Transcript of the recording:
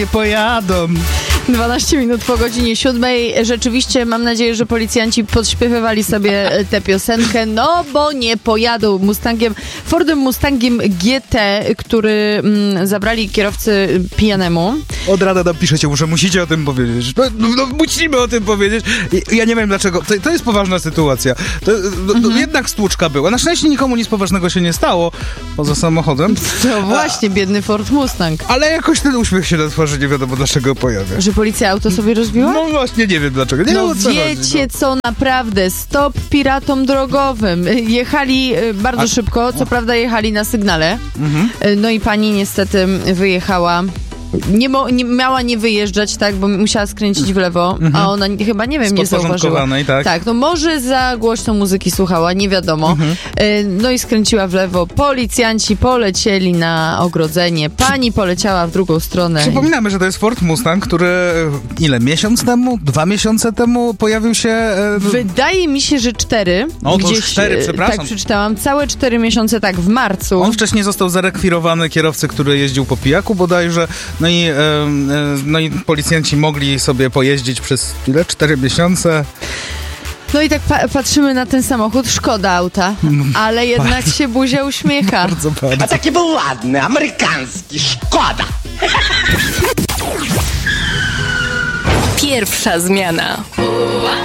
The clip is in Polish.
nie pojadą. 12 minut po godzinie 7. Rzeczywiście mam nadzieję, że policjanci podśpiewywali sobie tę piosenkę, no bo nie pojadą Fordem Mustangiem GT, który zabrali kierowcy pijanemu. Od rana nam piszecie, że musicie o tym powiedzieć. No, musimy o tym powiedzieć. Ja nie wiem dlaczego. To jest poważna sytuacja. Jednak stłuczka była. Na szczęście nikomu nic poważnego się nie stało, poza samochodem. To właśnie, biedny Ford Mustang. Ale jakoś ten uśmiech się na twarzy nie wiadomo dlaczego pojawia. Że policja auto sobie rozbiła? No właśnie, nie wiem dlaczego. Nie wiem, o co wiecie chodzi, co, naprawdę, stop piratom drogowym. Jechali bardzo szybko, co prawda jechali na sygnale. No i pani niestety wyjechała. Miała nie wyjeżdżać, tak, bo musiała skręcić w lewo, a ona chyba, nie wiem, nie zauważyła. Tak, no może za głośno muzyki słuchała, nie wiadomo. No i skręciła w lewo. Policjanci polecieli na ogrodzenie. Pani poleciała w drugą stronę. Przypominamy, że to jest Ford Mustang, który miesiąc temu? 2 miesiące temu pojawił się... Wydaje mi się, że 4. O, to już 4, przepraszam. Tak, przeczytałam. Całe 4 miesiące, tak, w marcu. On wcześniej został zarekwirowany kierowcy, który jeździł po pijaku bodajże. No i policjanci mogli sobie pojeździć przez 4 miesiące. No i tak patrzymy na ten samochód, szkoda auta, ale jednak się buzia uśmiecha. Bardzo. A taki był ładny, amerykański, szkoda. Pierwsza zmiana.